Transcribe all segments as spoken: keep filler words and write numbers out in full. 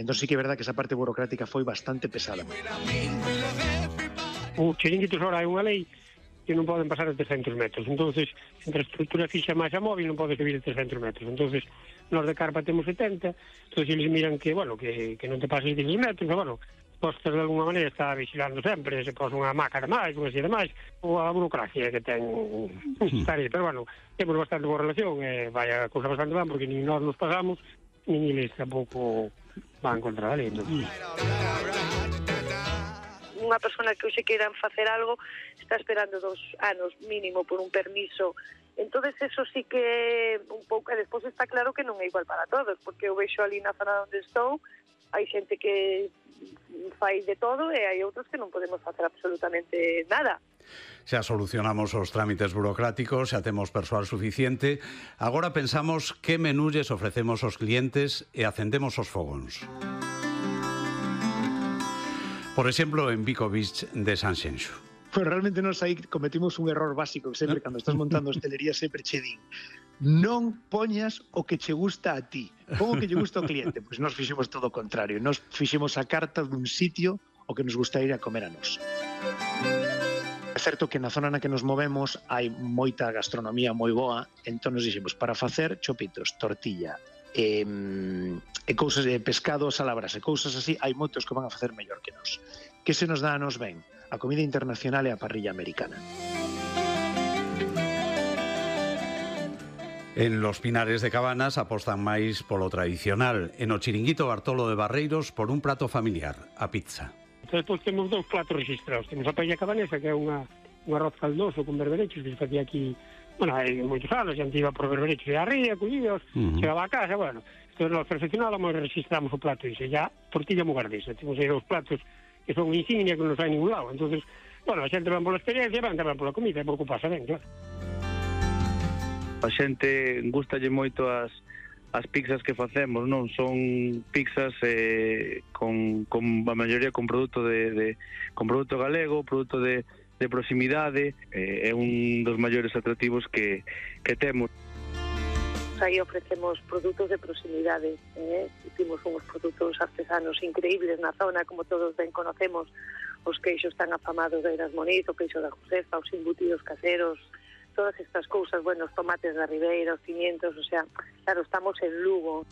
Entón sí que é verdad que esa parte burocrática foi bastante pesada. O chiringuitos ahora hai unha lei que non poden pasar de trescentos metros, entonces entre a estrutura fixa máis a móvil non pode subir de trescentos metros, entonces nós de carpa temos setenta, entonces eles miran que, bueno, que, que non te pases de esos metros, e, bueno, postas de alguna maneira está vigilando sempre, se pos unha maca de máis, unha silla de máis, ou a burocracia que ten estar aí, pero, bueno, temos bastante boa relación, e vai a cousa bastante ben, porque nin nós nos pasamos, nin eles tampouco van contra a lei, entón. Unha persona que hoxe queiran facer algo está esperando dos anos mínimo por un permiso. Entonces eso sí que un pouco, e despois está claro que non é igual para todos, porque eu vexo ali na zona onde estou, hai xente que fai de todo e hai outros que non podemos facer absolutamente nada. Xa solucionamos os trámites burocráticos, xa temos persoal suficiente. Agora pensamos que menúlles ofrecemos aos clientes e acendemos os fogóns. Por exemplo, en Vico Beach de Sanxenxo. Pues realmente nos aí cometimos un error básico que sempre, cando estás montando hostelería, sempre che din: non poñas o que che gusta a ti, pon o que lle gusta ao cliente. Pois nos fixemos todo o contrario, nos fixemos a carta dun sitio o que nos gusta ir a comer a nos. É certo que na zona na que nos movemos hai moita gastronomía moi boa, entón nos dixemos, para facer chopitos, tortilla, e, e cousas de pescado, salabras e cousas así, hai moitos que van a facer mellor que nos. Que se nos dá a nos ben? A comida internacional e a parrilla americana. En Los Pinares de Cabanas apostan máis polo tradicional, en o Chiringuito Bartolo de Barreiros por un prato familiar, a pizza. Despois temos dous platos registrados. Temos a paella cabanesa, que é unha, un arroz caldoso con berberechos, que se facía aquí, bueno, hai moitos anos, xa iba por berberechos de arría, collidos, uh -huh. chegaba a casa, bueno, entón nos perfeccionábamos e registramos o plato, e xa tortilla mugardesa. Temos aí dous platos que son insignia que non hai ningún lado, entonces, bueno, a xente van pola experiencia, van tamén pola comida, e por ocuparse ben, claro. A xente gustalle moito as as pizzas que facemos, non? Son pizzas eh, con, con a maioría con produto de, de con produto galego, produto de, de proximidade, eh, é un dos maiores atractivos que, que temos. Aí ofrecemos produtos de proximidade, eh? Temos uns produtos artesanos increíbles na zona, como todos ben conocemos, os queixos tan afamados de Erasmoniz, o queixo da Josefa, os embutidos caseros, todas estas cousas, bueno, os tomates da Ribeira, os pimientos, o sea, claro, estamos en Lugo.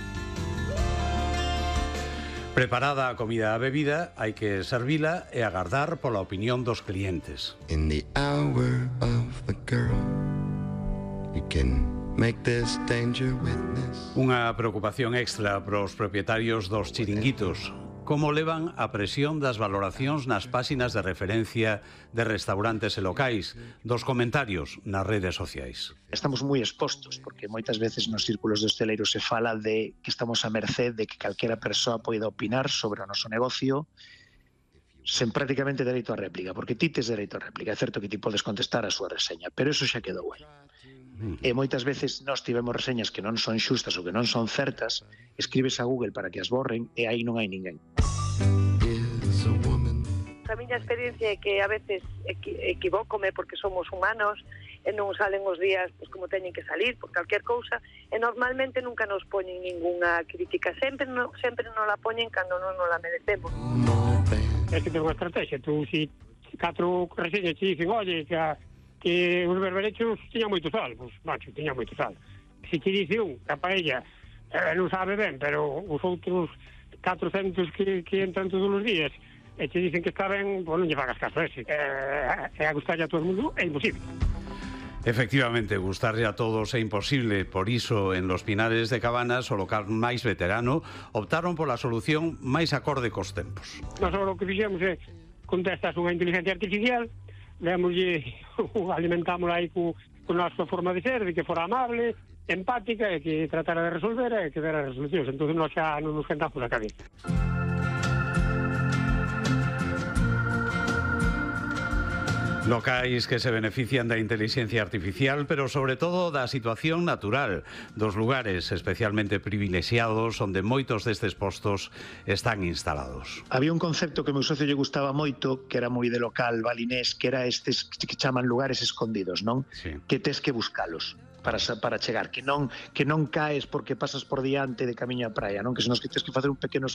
Preparada a comida e a bebida, hai que servila e agardar pola opinión dos clientes. In the hour of the girl, you can make this danger witness. Unha preocupación extra para os propietarios dos chiringuitos. Como levan a presión das valoracións nas páxinas de referencia de restaurantes e locais, dos comentarios nas redes sociais. Estamos moi expostos, porque moitas veces nos círculos de hosteleiros se fala de que estamos a merced de que calquera persoa poida opinar sobre o noso negocio sen prácticamente dereito a réplica, porque ti tes dereito a réplica. É certo que ti podes contestar a súa reseña, pero eso xa quedou aí. E moitas veces nós tivemos reseñas que non son xustas ou que non son certas, escribes a Google para que as borren e aí non hai ninguén. A miña experiencia é que a veces equi equivócome porque somos humanos e non salen os días pues, como teñen que salir por calquer cousa, e normalmente nunca nos poñen ninguna crítica, sempre no, sempre non la poñen cando non nos la merecemos. É que ten unha estrategia, tú si catro reseñas te dicen, oye, que a que os berberechos tiñan moito sal, pois, macho, tiñan moito sal. Se te dice un, a paella eh, non sabe ben, pero os outros catrocentos que, que entran todos os días e te dicen que está ben, pois non lle fagas caso a ese. Eh, e a gustarlle a todo o mundo é imposible. Efectivamente, gustarlle a todos é imposible, por iso en Los Pinares de Cabanas, o local máis veterano, optaron pola solución máis acorde cos tempos. Nós agora o que fixemos é contestas unha inteligencia artificial, lemoslle, alimentámola aí co, co nosa forma de ser, de que fora amable, empática, e que tratara de resolver e que dera resolucións. Entón nós xa non nos quentamos a cabeza. Locais que se benefician da inteligencia artificial, pero sobre todo da situación natural dos lugares especialmente privilexiados onde moitos destes postos están instalados. Había un concepto que meu socio lle gustaba moito, que era moi de local balinés, que era estes que chaman lugares escondidos, non? Sí. Que tes que buscalos para para chegar, que non que non caes porque pasas por diante de camiño á praia, non? Que senón que tes que facer un pequeno